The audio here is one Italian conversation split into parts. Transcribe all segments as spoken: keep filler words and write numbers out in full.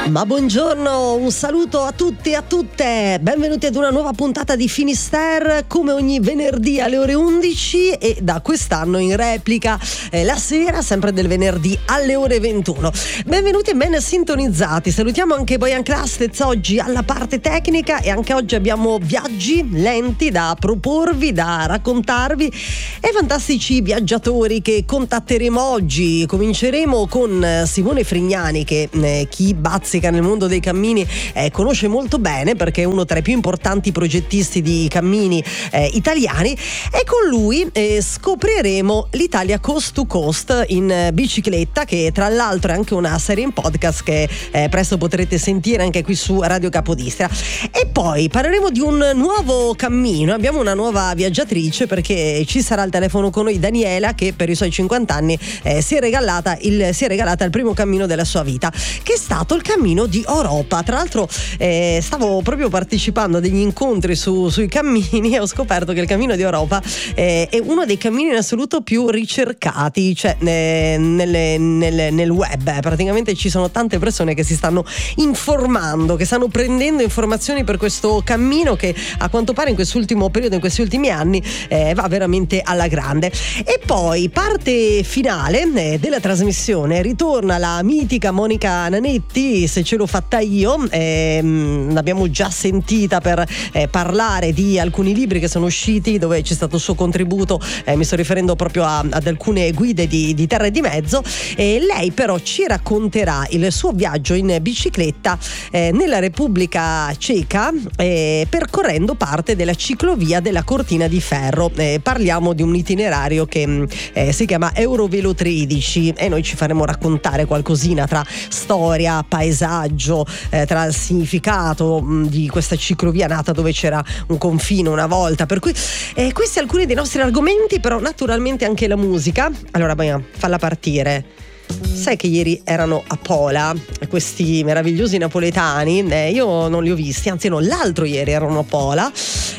Ma buongiorno, un saluto a tutti e a tutte, benvenuti ad una nuova puntata di Finisterre, come ogni venerdì alle ore undici e da quest'anno in replica eh, la sera, sempre del venerdì alle ore ventuno. Benvenuti e ben sintonizzati, salutiamo anche Bojan Krastec oggi alla parte tecnica e anche oggi abbiamo viaggi lenti da proporvi, da raccontarvi e fantastici viaggiatori che contatteremo oggi. Cominceremo con Simone Frignani che eh, chi bazzica nel mondo dei cammini eh, conosce molto bene perché è uno tra i più importanti progettisti di cammini eh, italiani, e con lui eh, scopriremo l'Italia Coast to Coast in bicicletta, che tra l'altro è anche una serie in podcast che eh, presto potrete sentire anche qui su Radio Capodistria. E poi parleremo di un nuovo cammino, abbiamo una nuova viaggiatrice perché ci sarà al telefono con noi Daniela che per i suoi cinquanta anni eh, si è regalata il, si è regalata il primo cammino della sua vita, che è stato il cammino di Oropa. Tra l'altro eh, stavo proprio partecipando a degli incontri su, sui cammini e ho scoperto che il cammino di Oropa eh, è uno dei cammini in assoluto più ricercati, cioè eh, nelle, nelle, nel web eh, praticamente ci sono tante persone che si stanno informando, che stanno prendendo informazioni per questo cammino che a quanto pare in quest'ultimo periodo, in questi ultimi anni eh, va veramente alla grande. E poi parte finale eh, della trasmissione, ritorna la mitica Monica Nanetti, Se ce l'ho fatta io, ehm, l'abbiamo già sentita per eh, parlare di alcuni libri che sono usciti dove c'è stato il suo contributo, eh, mi sto riferendo proprio a, ad alcune guide di, di terra e di mezzo, e lei però ci racconterà il suo viaggio in bicicletta eh, nella Repubblica Ceca, eh, percorrendo parte della ciclovia della Cortina di Ferro. Eh, parliamo di un itinerario che eh, si chiama Eurovelo tredici e noi ci faremo raccontare qualcosina tra storia, paesaggio, eh, tra il significato mh, di questa ciclovia nata dove c'era un confine una volta. Per cui eh, questi alcuni dei nostri argomenti, però naturalmente anche la musica. Allora Bojan, falla partire. Sai che ieri erano a Pola questi meravigliosi napoletani, eh, io non li ho visti, anzi no, l'altro ieri erano a Pola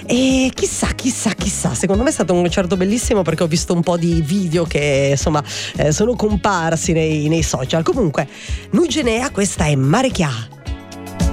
e chissà chissà chissà secondo me è stato un concerto bellissimo perché ho visto un po' di video che insomma eh, sono comparsi nei, nei social. Comunque Nugenea, questa è Marecchia.